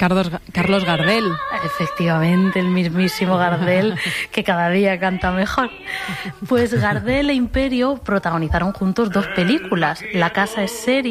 Carlos Gardel. Efectivamente, el mismísimo Gardel, que cada día canta mejor. Pues Gardel e Imperio protagonizaron juntos 2 películas, La casa es seria